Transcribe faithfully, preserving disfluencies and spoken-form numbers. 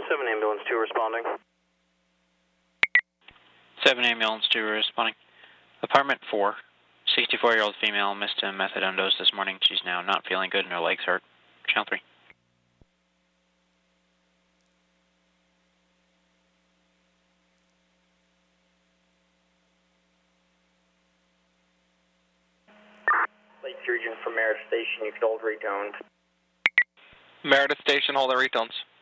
seven ambulance two responding. seven ambulance two responding. Apartment four, sixty-four-year-old female missed a methadone dose this morning. She's now not feeling good and her legs hurt. Channel three. Lake Surgeon from Meredith Station, you can hold retones. Meredith Station, hold the retones.